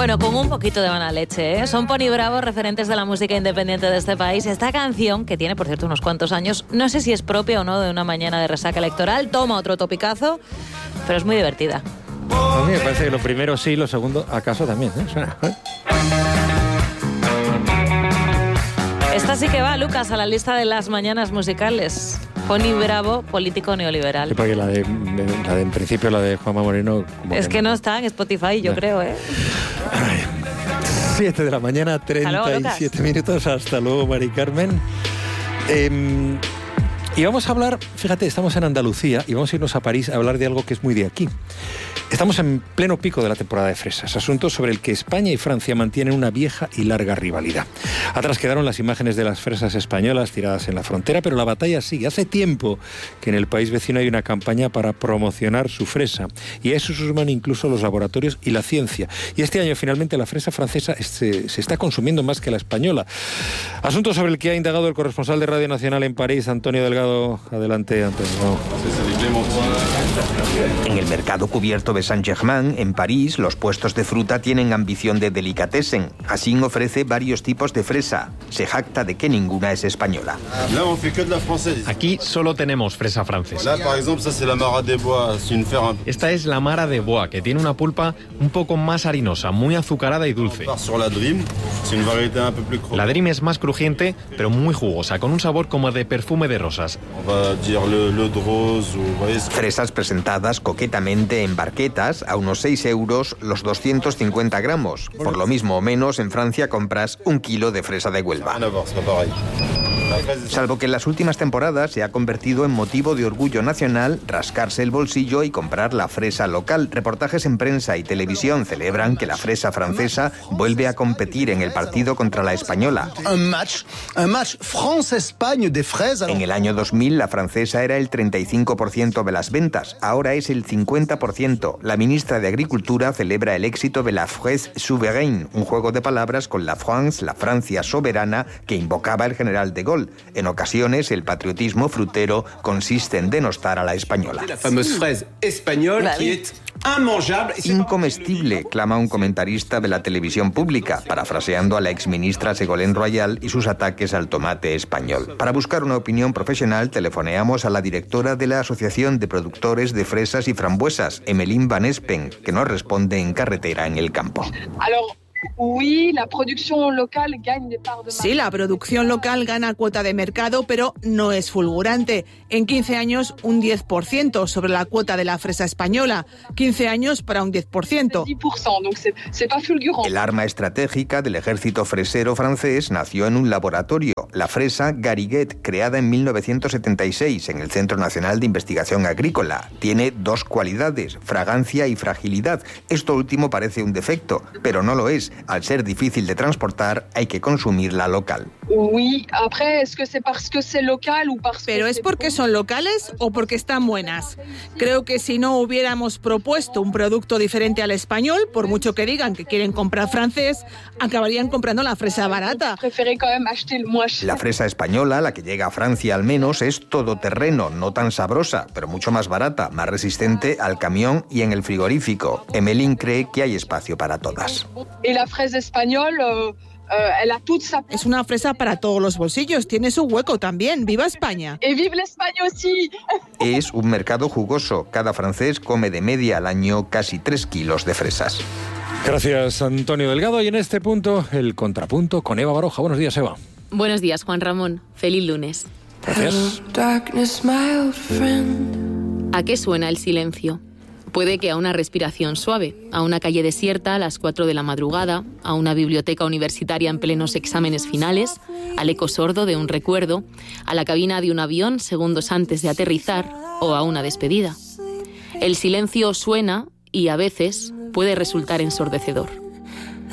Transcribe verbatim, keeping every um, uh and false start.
Bueno, con un poquito de mala leche, ¿eh? Son Pony Bravo, referentes de la música independiente de este país. Esta canción, que tiene, por cierto, unos cuantos años, no sé si es propia o no de una mañana de resaca electoral, toma otro topicazo, pero es muy divertida. A mí me parece que lo primero sí, lo segundo acaso también, ¿eh? Suena, ¿eh? Esta sí que va, Lucas, a la lista de las mañanas musicales. Pony Bravo, político neoliberal. Sí, porque la de, la de en principio, la de Juanma Moreno... Es que no, no está en Spotify, yo no. creo, ¿eh? Ay, siete de la mañana, treinta y siete minutos. Hasta luego, Mari Carmen. Eh, y vamos a hablar, fíjate, estamos en Andalucía y vamos a irnos a París a hablar de algo que es muy de aquí. Estamos en pleno pico de la temporada de fresas, asunto sobre el que España y Francia mantienen una vieja y larga rivalidad. Atrás quedaron las imágenes de las fresas españolas tiradas en la frontera, pero la batalla sigue. Hace tiempo que en el país vecino hay una campaña para promocionar su fresa, y a eso se suman incluso los laboratorios y la ciencia. Y este año finalmente la fresa francesa se, se está consumiendo más que la española. Asunto sobre el que ha indagado el corresponsal de Radio Nacional en París, Antonio Delgado. Adelante, Antonio. En el mercado cubierto de Saint-Germain, en París, los puestos de fruta tienen ambición de delicatessen. Así ofrece varios tipos de fresa. Se jacta de que ninguna es española. Aquí solo tenemos fresa francesa. Esta es la Mara de Bois, que tiene una pulpa un poco más harinosa, muy azucarada y dulce. La Dream es más crujiente, pero muy jugosa, con un sabor como de perfume de rosas. Fresas presentadas coquetamente en barquetas a unos seis euros los doscientos cincuenta gramos. Por lo mismo o menos, en Francia compras un kilo de fresa de Huelva. Salvo que en las últimas temporadas se ha convertido en motivo de orgullo nacional rascarse el bolsillo y comprar la fresa local. Reportajes en prensa y televisión celebran que la fresa francesa vuelve a competir en el partido contra la española. En el año dos mil la francesa era el treinta y cinco por ciento de las ventas, ahora es el cincuenta por ciento. La ministra de Agricultura celebra el éxito de la fraise souveraine, un juego de palabras con la France, la Francia soberana, que invocaba el general de Gaulle. En ocasiones, el patriotismo frutero consiste en denostar a la española. La famosa fresa española que es incomestible, clama un comentarista de la televisión pública, parafraseando a la exministra Ségolène Royal y sus ataques al tomate español. Para buscar una opinión profesional, telefoneamos a la directora de la Asociación de Productores de Fresas y Frambuesas, Emeline Van Espen, que nos responde en Carretera en el Campo. Sí, la producción local gana cuota de mercado, pero no es fulgurante. En quince años, un diez por ciento sobre la cuota de la fresa española. quince años para un diez por ciento. El arma estratégica del ejército fresero francés nació en un laboratorio, la fresa Gariguet, creada en mil novecientos setenta y seis en el Centro Nacional de Investigación Agrícola. Tiene dos cualidades, fragancia y fragilidad. Esto último parece un defecto, pero no lo es. Al ser difícil de transportar, hay que consumirla local. ¿Pero es porque son locales o porque están buenas? Creo que si no hubiéramos propuesto un producto diferente al español, por mucho que digan que quieren comprar francés, acabarían comprando la fresa barata. La fresa española, la que llega a Francia al menos, es todoterreno, no tan sabrosa, pero mucho más barata, más resistente al camión y en el frigorífico. Emeline cree que hay espacio para todas. Es una fresa para todos los bolsillos, tiene su hueco también. ¡Viva España! ¡Y vive España sí! Es un mercado jugoso. Cada francés come de media al año casi tres kilos de fresas. Gracias, Antonio Delgado. Y en este punto, el contrapunto con Eva Baroja. Buenos días, Eva. Buenos días, Juan Ramón. Feliz lunes. Gracias. ¿A qué suena el silencio? Puede que a una respiración suave, a una calle desierta a las cuatro de la madrugada, a una biblioteca universitaria en plenos exámenes finales, al eco sordo de un recuerdo, a la cabina de un avión segundos antes de aterrizar o a una despedida. El silencio suena y a veces puede resultar ensordecedor.